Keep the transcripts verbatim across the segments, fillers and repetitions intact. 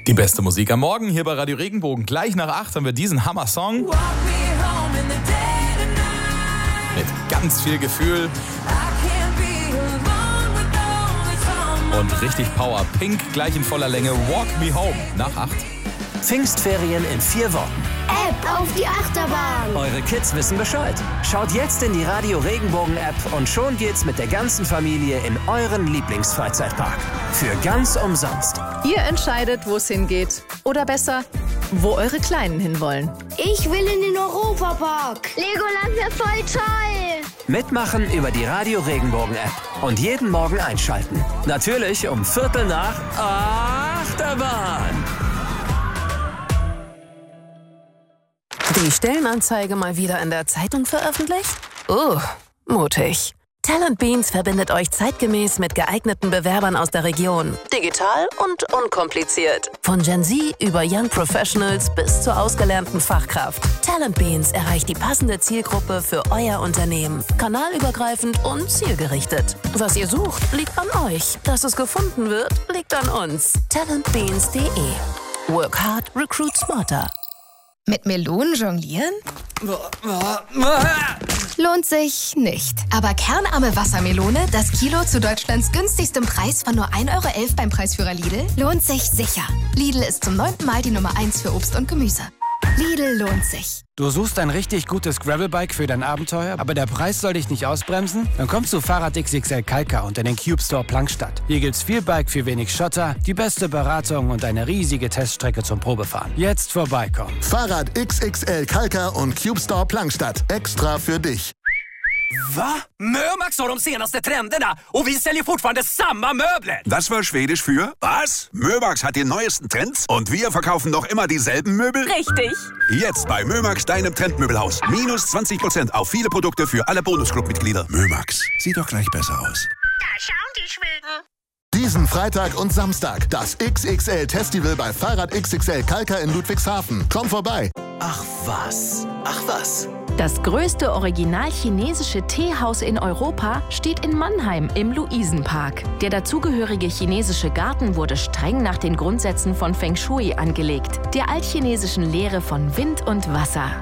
Die beste Musik am Morgen hier bei Radio Regenbogen. Gleich nach acht haben wir diesen Hammer-Song. Mit ganz viel Gefühl. Und richtig Power. Pink gleich in voller Länge. Walk Me Home nach acht. Pfingstferien in vier Wochen. App auf die Achterbahn. Eure Kids wissen Bescheid. Schaut jetzt in die Radio Regenbogen App und schon geht's mit der ganzen Familie in euren Lieblingsfreizeitpark. Für ganz umsonst. Ihr entscheidet, wo es hingeht. Oder besser, wo eure Kleinen hinwollen. Ich will in den Europapark. Legoland wäre voll toll. Mitmachen über die Radio Regenbogen App. Und jeden Morgen einschalten. Natürlich um Viertel nach Achterbahn. Die Stellenanzeige mal wieder in der Zeitung veröffentlicht? Uh, mutig. Talent Beans verbindet euch zeitgemäß mit geeigneten Bewerbern aus der Region. Digital und unkompliziert. Von Gen Z über Young Professionals bis zur ausgelernten Fachkraft. Talent Beans erreicht die passende Zielgruppe für euer Unternehmen. Kanalübergreifend und zielgerichtet. Was ihr sucht, liegt an euch. Dass es gefunden wird, liegt an uns. talentbeans punkt de. Work hard, recruit smarter. Mit Melonen jonglieren? Lohnt sich nicht. Aber kernarme Wassermelone, das Kilo zu Deutschlands günstigstem Preis von nur ein Euro elf beim Preisführer Lidl, lohnt sich sicher. Lidl ist zum neunten Mal die Nummer eins für Obst und Gemüse. Lidl lohnt sich. Du suchst ein richtig gutes Gravelbike für dein Abenteuer, aber der Preis soll dich nicht ausbremsen? Dann kommst du Fahrrad X X L Kalka unter den Cube Store Plankstadt. Hier gibt's viel Bike für wenig Schotter, die beste Beratung und eine riesige Teststrecke zum Probefahren. Jetzt vorbeikommen. Fahrrad X X L Kalka und Cube Store Plankstadt. Extra für dich. Va? Mömax har de senaste trenderna och vi säljer fortfarande samma möbler. Das war Schwedisch für was? Mömax hat die neuesten Trends und wir verkaufen noch immer dieselben Möbel? Richtig. Jetzt bei Mömax, deinem Trendmöbelhaus. Minus zwanzig Prozent auf viele Produkte für alle Bonusclub-Mitglieder. Mömax, sieht doch gleich besser aus. Da schauen die Schweden. Diesen Freitag und Samstag das X X L-Festival bei Fahrrad X X L Kalka in Ludwigshafen. Komm vorbei. Ach was, ach was. Das größte original chinesische Teehaus in Europa steht in Mannheim im Luisenpark. Der dazugehörige chinesische Garten wurde streng nach den Grundsätzen von Feng Shui angelegt, der altchinesischen Lehre von Wind und Wasser.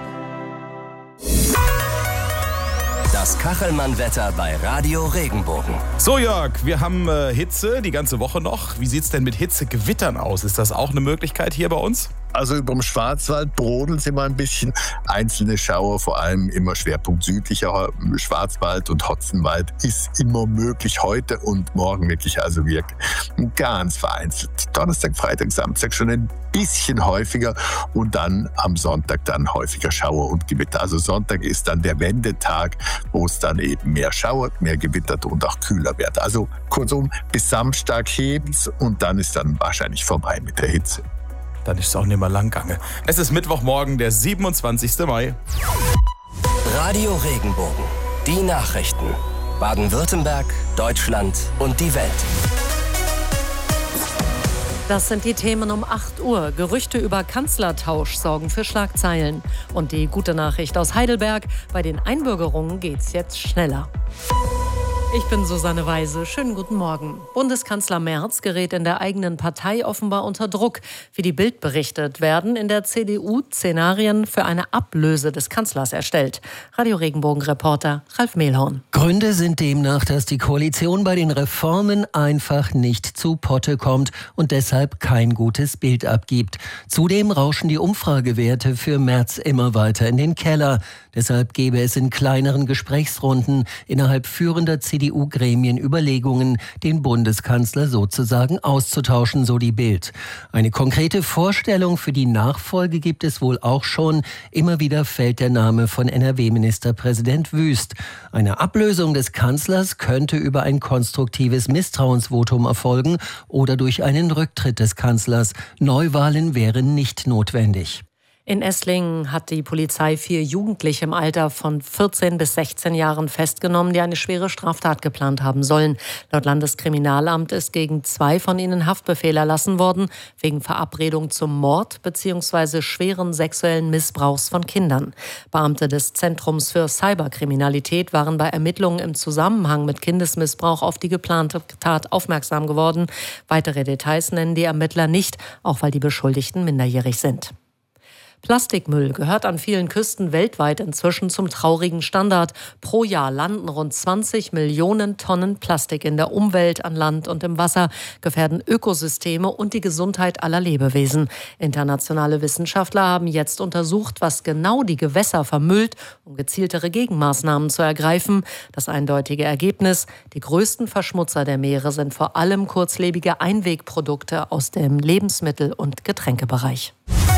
Das Kachelmann-Wetter bei Radio Regenbogen. So Jörg, wir haben äh, Hitze die ganze Woche noch. Wie sieht's denn mit Hitzegewittern aus? Ist das auch eine Möglichkeit hier bei uns? Also über dem Schwarzwald brodeln sie mal ein bisschen. Einzelne Schauer, vor allem immer Schwerpunkt südlicher Schwarzwald und Hotzenwald, ist immer möglich. Heute und morgen wirklich also wirklich ganz vereinzelt. Donnerstag, Freitag, Samstag schon ein bisschen häufiger und dann am Sonntag dann häufiger Schauer und Gewitter. Also Sonntag ist dann der Wendetag, wo es dann eben mehr schauert, mehr gewittert und auch kühler wird. Also kurzum, bis Samstag hebt's und dann ist dann wahrscheinlich vorbei mit der Hitze. Dann ist es auch nicht mehr lang gange. Es ist Mittwochmorgen, der siebenundzwanzigsten Mai. Radio Regenbogen. Die Nachrichten. Baden-Württemberg, Deutschland und die Welt. Das sind die Themen um acht Uhr. Gerüchte über Kanzlertausch sorgen für Schlagzeilen. Und die gute Nachricht aus Heidelberg: Bei den Einbürgerungen geht's jetzt schneller. Ich bin Susanne Weise. Schönen guten Morgen. Bundeskanzler Merz gerät in der eigenen Partei offenbar unter Druck. Wie die Bild berichtet, werden in der C D U Szenarien für eine Ablöse des Kanzlers erstellt. Radio Regenbogen-Reporter Ralf Mehlhorn. Gründe sind demnach, dass die Koalition bei den Reformen einfach nicht zu Potte kommt und deshalb kein gutes Bild abgibt. Zudem rauschen die Umfragewerte für Merz immer weiter in den Keller. Deshalb gebe es in kleineren Gesprächsrunden innerhalb führender C D U-Gremien Überlegungen, den Bundeskanzler sozusagen auszutauschen, so die Bild. Eine konkrete Vorstellung für die Nachfolge gibt es wohl auch schon. Immer wieder fällt der Name von N R W-Ministerpräsident Wüst. Eine Ablösung des Kanzlers könnte über ein konstruktives Misstrauensvotum erfolgen oder durch einen Rücktritt des Kanzlers. Neuwahlen wären nicht notwendig. In Esslingen hat die Polizei vier Jugendliche im Alter von vierzehn bis sechzehn Jahren festgenommen, die eine schwere Straftat geplant haben sollen. Laut Landeskriminalamt ist gegen zwei von ihnen Haftbefehl erlassen worden, wegen Verabredung zum Mord bzw. schweren sexuellen Missbrauchs von Kindern. Beamte des Zentrums für Cyberkriminalität waren bei Ermittlungen im Zusammenhang mit Kindesmissbrauch auf die geplante Tat aufmerksam geworden. Weitere Details nennen die Ermittler nicht, auch weil die Beschuldigten minderjährig sind. Plastikmüll gehört an vielen Küsten weltweit inzwischen zum traurigen Standard. Pro Jahr landen rund zwanzig Millionen Tonnen Plastik in der Umwelt, an Land und im Wasser, gefährden Ökosysteme und die Gesundheit aller Lebewesen. Internationale Wissenschaftler haben jetzt untersucht, was genau die Gewässer vermüllt, um gezieltere Gegenmaßnahmen zu ergreifen. Das eindeutige Ergebnis: Die größten Verschmutzer der Meere sind vor allem kurzlebige Einwegprodukte aus dem Lebensmittel- und Getränkebereich.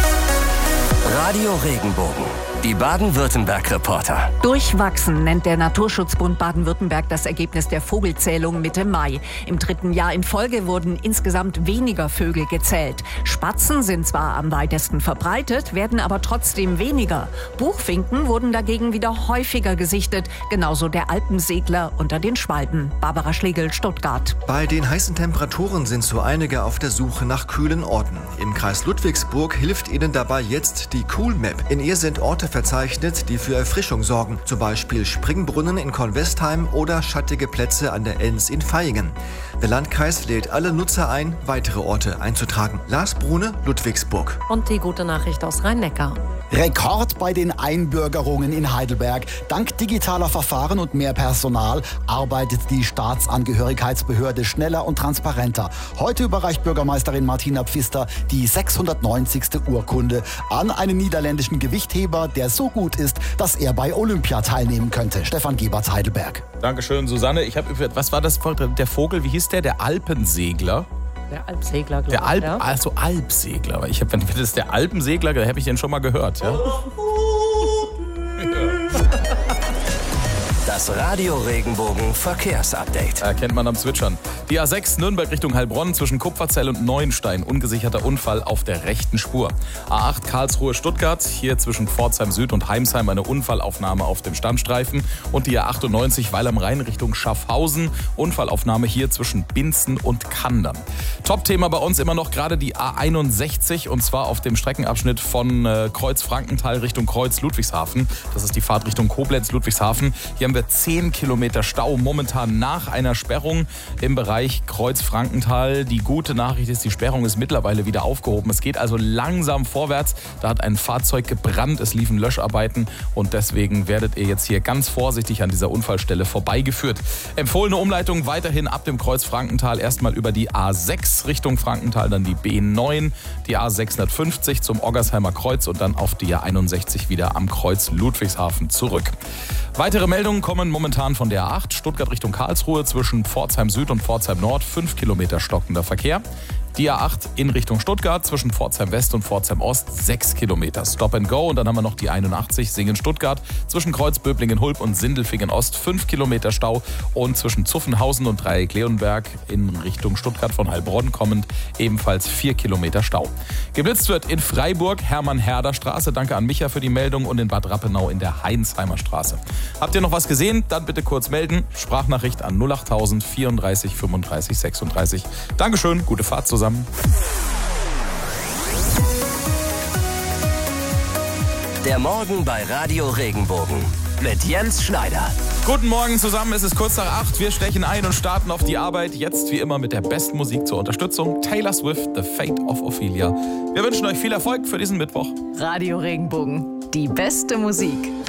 Radio Regenbogen, die Baden-Württemberg-Reporter. Durchwachsen nennt der Naturschutzbund Baden-Württemberg das Ergebnis der Vogelzählung Mitte Mai. Im dritten Jahr in Folge wurden insgesamt weniger Vögel gezählt. Spatzen sind zwar am weitesten verbreitet, werden aber trotzdem weniger. Buchfinken wurden dagegen wieder häufiger gesichtet, genauso der Alpensegler unter den Schwalben. Barbara Schlegel, Stuttgart. Bei den heißen Temperaturen sind so einige auf der Suche nach kühlen Orten. Im Kreis Ludwigsburg hilft ihnen dabei jetzt die Cool Map. In ihr sind Orte verzeichnet, die für Erfrischung sorgen. Zum Beispiel Springbrunnen in Kornwestheim oder schattige Plätze an der Enns in Vaihingen. Der Landkreis lädt alle Nutzer ein, weitere Orte einzutragen. Lars Brune, Ludwigsburg. Und die gute Nachricht aus Rhein-Neckar. Rekord bei den Einbürgerungen in Heidelberg. Dank digitaler Verfahren und mehr Personal arbeitet die Staatsangehörigkeitsbehörde schneller und transparenter. Heute überreicht Bürgermeisterin Martina Pfister die sechshundertneunzigste Urkunde an einen niederländischen Gewichtheber, der so gut ist, dass er bei Olympia teilnehmen könnte. Stefan Geberts, Heidelberg. Dankeschön, Susanne. Ich habe, was war das? Der Vogel, wie hieß der? Der Alpensegler. Der Alpsegler, glaube der Alp, ich. Ja. Also Alpsegler. Ich hab, wenn das ist der Alpensegler, da habe ich den schon mal gehört. Ja? Das Radio Regenbogen Verkehrsupdate. Erkennt man am Zwitschern. Die A sechs Nürnberg Richtung Heilbronn zwischen Kupferzell und Neuenstein. Ungesicherter Unfall auf der rechten Spur. A acht Karlsruhe Stuttgart. Hier zwischen Pforzheim Süd und Heimsheim eine Unfallaufnahme auf dem Standstreifen. Und die A achtundneunzig Weil am Rhein Richtung Schaffhausen. Unfallaufnahme hier zwischen Binzen und Kandern. Top-Thema bei uns immer noch gerade die A einundsechzig. Und zwar auf dem Streckenabschnitt von äh, Kreuz Frankenthal Richtung Kreuz Ludwigshafen. Das ist die Fahrt Richtung Koblenz Ludwigshafen. Hier haben wir zehn Kilometer Stau momentan nach einer Sperrung im Bereich Kreuz-Frankenthal. Die gute Nachricht ist, die Sperrung ist mittlerweile wieder aufgehoben. Es geht also langsam vorwärts. Da hat ein Fahrzeug gebrannt, es liefen Löscharbeiten und deswegen werdet ihr jetzt hier ganz vorsichtig an dieser Unfallstelle vorbeigeführt. Empfohlene Umleitung weiterhin ab dem Kreuz Frankenthal erstmal über die A sechs Richtung Frankenthal, dann die B neun, die A sechshundertfünfzig zum Oggersheimer Kreuz und dann auf die A einundsechzig wieder am Kreuz Ludwigshafen zurück. Weitere Meldungen kommen momentan von der A acht, Stuttgart Richtung Karlsruhe zwischen Pforzheim Süd und Pforzheim Nord, fünf Kilometer stockender Verkehr. Die A acht in Richtung Stuttgart zwischen Pforzheim West und Pforzheim Ost, sechs Kilometer Stop and Go. Und dann haben wir noch die einundachtzig Singen-Stuttgart zwischen Kreuzböblingen-Hulb und Sindelfingen-Ost, fünf Kilometer Stau. Und zwischen Zuffenhausen und Dreieck-Leonberg in Richtung Stuttgart von Heilbronn kommend ebenfalls vier Kilometer Stau. Geblitzt wird in Freiburg, Hermann-Herder-Straße, danke an Micha für die Meldung, und in Bad Rappenau in der Heinsheimer Straße. Habt ihr noch was gesehen? Dann bitte kurz melden. Sprachnachricht an null achttausend vierunddreißig fünfunddreißig sechsunddreißig. Dankeschön, gute Fahrt zusammen. Der Morgen bei Radio Regenbogen mit Jens Schneider. Guten Morgen zusammen, es ist kurz nach acht. Wir stechen ein und starten auf die Arbeit. Jetzt wie immer mit der besten Musik zur Unterstützung. Taylor Swift, The Fate of Ophelia. Wir wünschen euch viel Erfolg für diesen Mittwoch. Radio Regenbogen, die beste Musik.